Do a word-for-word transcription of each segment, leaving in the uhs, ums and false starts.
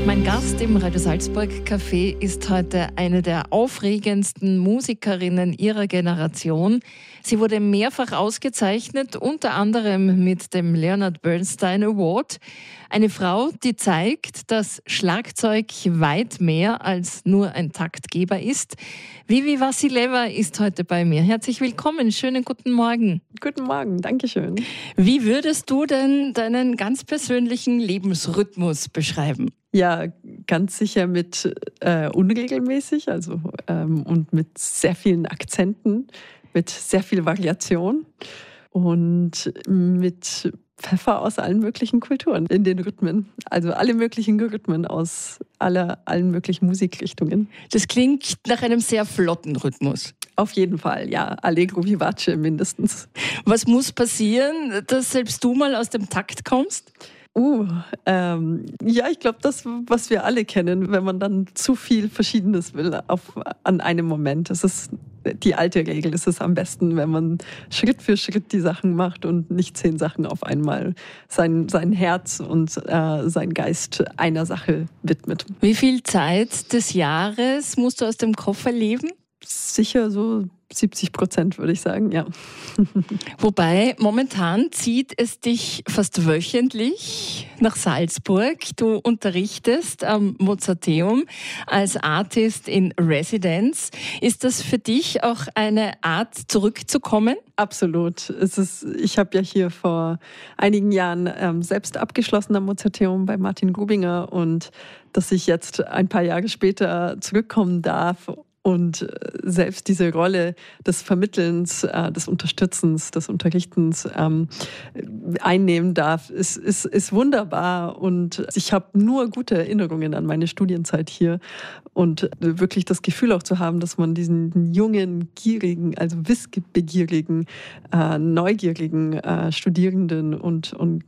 Mein Gast im Radio Salzburg Café ist heute eine der aufregendsten Musikerinnen ihrer Generation. Sie wurde mehrfach ausgezeichnet, unter anderem mit dem Leonard Bernstein Award. Eine Frau, die zeigt, dass Schlagzeug weit mehr als nur ein Taktgeber ist. Vivi Vassileva ist heute bei mir. Herzlich willkommen, schönen guten Morgen. Guten Morgen, danke schön. Wie würdest du denn deinen ganz persönlichen Lebensrhythmus beschreiben? Ja, ganz sicher mit äh, unregelmäßig, also ähm, und mit sehr vielen Akzenten, mit sehr viel Variation und mit Pfeffer aus allen möglichen Kulturen in den Rhythmen. Also alle möglichen Rhythmen aus aller, allen möglichen Musikrichtungen. Das klingt nach einem sehr flotten Rhythmus. Auf jeden Fall, ja. Allegro vivace mindestens. Was muss passieren, dass selbst du mal aus dem Takt kommst? Uh, ähm, ja, ich glaube, das, was wir alle kennen, wenn man dann zu viel Verschiedenes will auf, an einem Moment. Das ist die alte Regel. Es ist am besten, wenn man Schritt für Schritt die Sachen macht und nicht zehn Sachen auf einmal sein, sein Herz und äh, sein Geist einer Sache widmet. Wie viel Zeit des Jahres musst du aus dem Koffer leben? Sicher so siebzig Prozent, würde ich sagen, ja. Wobei, momentan zieht es dich fast wöchentlich nach Salzburg. Du unterrichtest am Mozarteum als Artist in Residence. Ist das für dich auch eine Art, zurückzukommen? Absolut. Es ist, ich habe ja hier vor einigen Jahren ähm, selbst abgeschlossen am Mozarteum bei Martin Grubinger und dass ich jetzt ein paar Jahre später zurückkommen darf und selbst diese Rolle des Vermittelns, des Unterstützens, des Unterrichtens ähm, einnehmen darf, ist, ist, ist wunderbar. Und ich habe nur gute Erinnerungen an meine Studienzeit hier. Und wirklich das Gefühl auch zu haben, dass man diesen jungen, gierigen, also wissbegierigen, äh, neugierigen äh, Studierenden und, und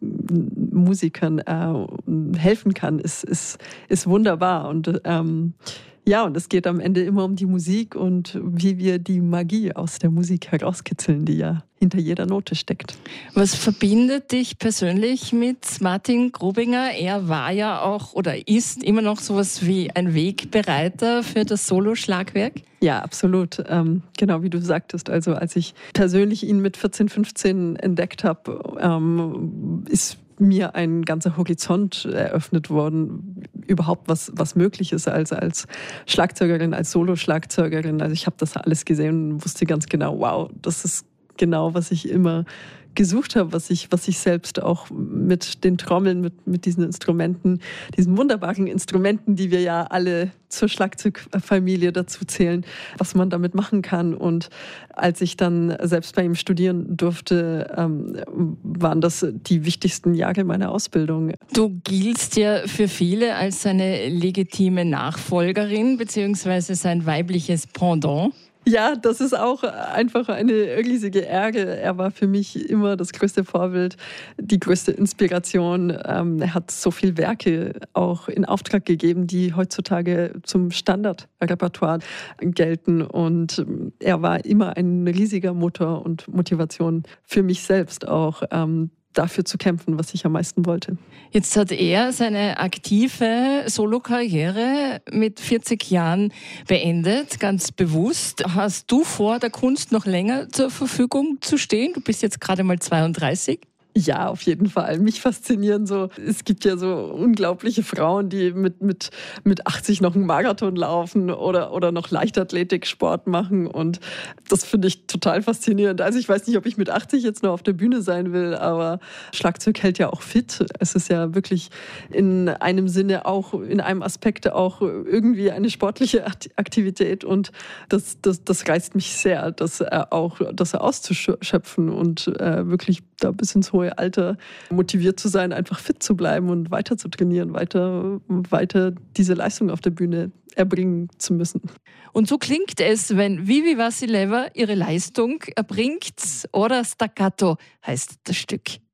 Musikern äh, helfen kann, ist, ist, ist wunderbar. Und ähm, Ja, und es geht am Ende immer um die Musik und wie wir die Magie aus der Musik herauskitzeln, die ja hinter jeder Note steckt. Was verbindet dich persönlich mit Martin Grubinger? Er war ja auch oder ist immer noch sowas wie ein Wegbereiter für das Soloschlagwerk. Ja, absolut. Ähm, genau wie du sagtest. Also als ich persönlich ihn mit vierzehn, fünfzehn entdeckt habe, ähm, ist mir ein ganzer Horizont eröffnet worden, überhaupt was, was möglich ist als, als Schlagzeugerin, als Solo-Schlagzeugerin. Also ich habe das alles gesehen und wusste ganz genau, wow, das ist genau, was ich immer gesucht habe, was ich, was ich selbst auch mit den Trommeln, mit, mit diesen Instrumenten, diesen wunderbaren Instrumenten, die wir ja alle zur Schlagzeugfamilie dazu zählen, was man damit machen kann. Und als ich dann selbst bei ihm studieren durfte, ähm, waren das die wichtigsten Jahre meiner Ausbildung. Du giltst ja für viele als seine legitime Nachfolgerin beziehungsweise sein weibliches Pendant. Ja, das ist auch einfach eine riesige Ehre. Er war für mich immer das größte Vorbild, die größte Inspiration. Er hat so viele Werke auch in Auftrag gegeben, die heutzutage zum Standardrepertoire gelten. Und er war immer ein riesiger Motor und Motivation für mich selbst auch, dafür zu kämpfen, was ich am meisten wollte. Jetzt hat er seine aktive Solokarriere mit vierzig Jahren beendet, ganz bewusst. Hast du vor, der Kunst noch länger zur Verfügung zu stehen? Du bist jetzt gerade mal zweiunddreißig. Ja, auf jeden Fall. Mich faszinieren so, es gibt ja so unglaubliche Frauen, die mit, mit, mit achtzig noch einen Marathon laufen oder, oder noch Leichtathletik-Sport machen und das finde ich total faszinierend. Also ich weiß nicht, ob ich mit achtzig jetzt noch auf der Bühne sein will, aber Schlagzeug hält ja auch fit. Es ist ja wirklich in einem Sinne auch, in einem Aspekt auch irgendwie eine sportliche Aktivität und das, das, das reizt mich sehr, das auch das auszuschöpfen und äh, wirklich da bis ins hohe Alter motiviert zu sein, einfach fit zu bleiben und weiter zu trainieren, weiter, weiter diese Leistung auf der Bühne erbringen zu müssen. Und so klingt es, wenn Vivi Vassileva ihre Leistung erbringt. Ora Staccato heißt das Stück.